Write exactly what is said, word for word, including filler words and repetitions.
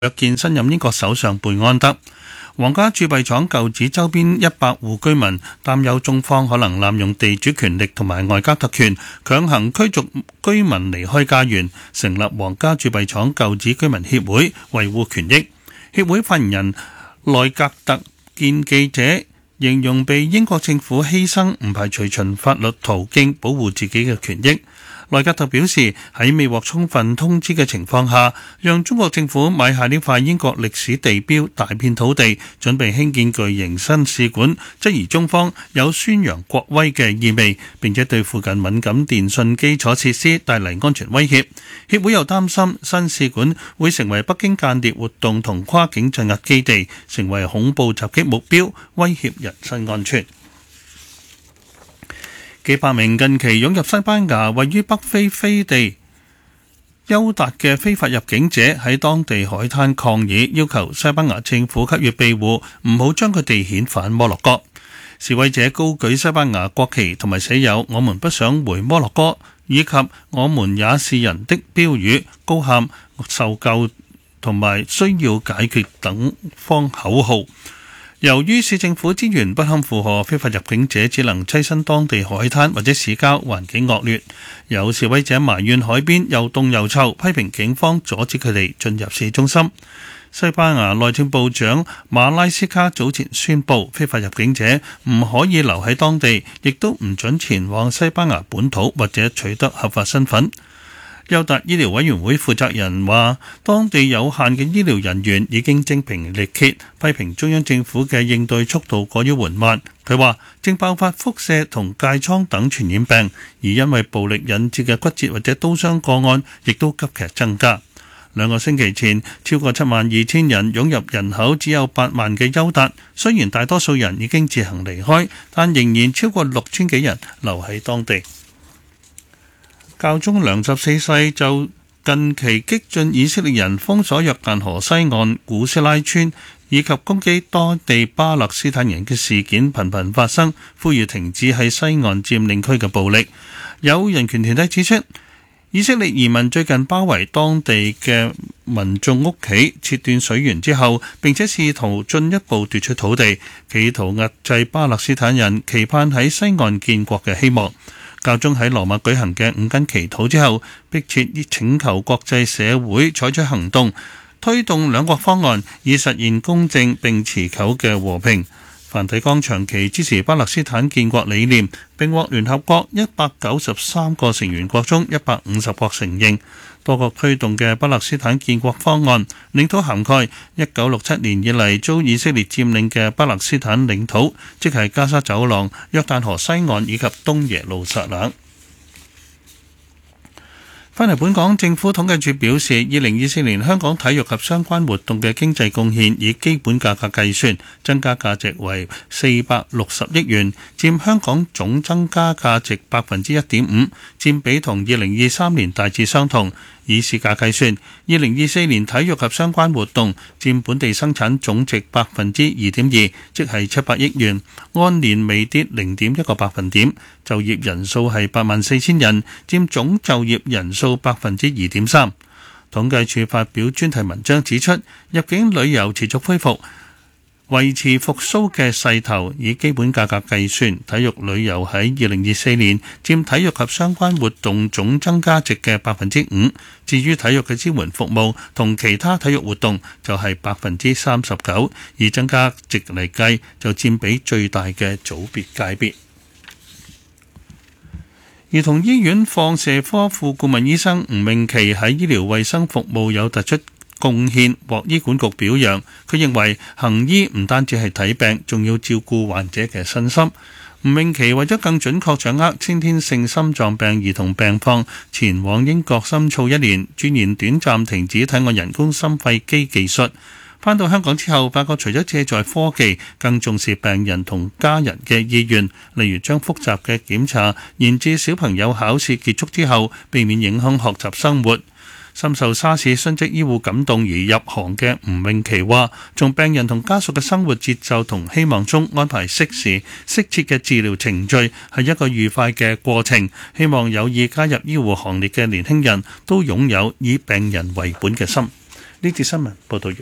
約見新任英國首相貝安德。皇家鑄幣廠舊址周邊一百戶居民擔憂中方可能濫用地主權力同埋外交特權，強行驅逐居民離開家園，成立皇家鑄幣廠舊址居民協會維護權益。協會發言人內格特見記者，形容被英國政府犧牲，唔排除循法律途徑保護自己嘅權益。內格特表示，喺未獲充分通知嘅情況下，讓中國政府買下呢塊英國歷史地標大片土地，準備興建巨型新使館，質疑中方有宣揚國威嘅意味，並且對附近敏感電訊基礎設施帶嚟安全威脅。協會又擔心新使館會成為北京間諜活動同跨境鎮壓基地，成為恐怖襲擊目標，威脅人身安全。幾百名近期湧入西班牙位於北非飛地休達嘅非法入境者喺當地海灘抗議，要求西班牙政府給予庇護，唔好將佢哋遣返摩洛哥。示威者高舉西班牙國旗同埋寫有我們不想回摩洛哥以及我們也是人的標語，高喊受救同埋需要解決等方口號。由於市政府資源不堪負荷，非法入境者只能棲身當地海灘或者市郊，環境惡劣。有示威者埋怨海邊又凍又臭，批評警方阻止佢哋進入市中心。西班牙內政部長馬拉斯卡早前宣布，非法入境者唔可以留喺當地，亦都唔准前往西班牙本土或者取得合法身份。休達醫療委員會負責人話，當地有限嘅醫療人員已經精疲力竭，批評中央政府嘅應對速度過於緩慢。佢話正爆發腹瀉同疥瘡等傳染病，而因為暴力引致嘅骨折或者刀傷個案亦都急劇增加。兩個星期前，超過七萬二千人湧入人口只有八萬嘅休達，雖然大多數人已經自行離開，但仍然超過六千幾人留喺當地。教宗良十四世就近期激進以色列人封鎖約旦河西岸古斯拉村以及攻擊當地巴勒斯坦人嘅事件頻頻發生，呼籲停止喺西岸佔領區嘅暴力。有人權團體指出，以色列移民最近包圍當地嘅民眾屋企，切斷水源之後，並且試圖進一步奪取土地，企圖壓制巴勒斯坦人期盼喺西岸建國嘅希望。教宗喺羅馬舉行嘅五間祈禱之後，迫切請求國際社會採取行動，推動兩國方案，以實現公正並持久嘅和平。梵蒂岡長期支持巴勒斯坦建國理念，並獲聯合國一百九十三個成員國中一百五十國承認。多國推動嘅巴勒斯坦建國方案，領土涵蓋一九六七年以嚟遭以色列佔領嘅巴勒斯坦領土，即係加沙走廊、約旦河西岸以及東耶路撒冷。翻嚟本港，政府統計處表示，二零二四年香港體育及相關活動嘅經濟貢獻以基本價格計算，增加價值為四百六十億元，佔香港總增加價值百分之一點五，佔比同二零二三年大致相同。以市價計算，二零二四年體育及相關活動佔本地生產總值百分之二點二，即係七百億元，按年微跌零點一個百分點。就業人數係八萬四千人，佔總就業人數百分之二點三。統計處發表專題文章指出，入境旅遊持續恢復，維持復甦嘅勢頭，以基本價格計算，體育旅遊喺二零二四年佔體育及相關活動總增加值嘅百分之五。至於體育嘅支援服務同其他體育活動就係百分之三十九，以增加值嚟計就佔比最大嘅組別界別。兒童醫院放射科副顧問醫生吳明琪喺醫療衛生服務有突出貢獻，獲醫管局表揚。佢認為行醫唔單止係睇病，仲要照顧患者嘅身心。吳明琪為咗更準確掌握先天性心臟病兒童病況，前往英國深造一年，鑽研短暫停止體外人工心肺機技術。返到香港之後，發覺除咗借助科技，更重視病人同家人嘅意願，例如將複雜嘅檢查延至小朋友考試結束之後，避免影響學習生活。深受沙士殉職醫護感動而入行嘅吳永琪話，從病人同家屬嘅生活節奏同希望中安排適時適切嘅治療程序，係一個愉快嘅過程。希望有意加入醫護行列嘅年輕人都擁有以病人為本嘅心。 呢節新聞報道完。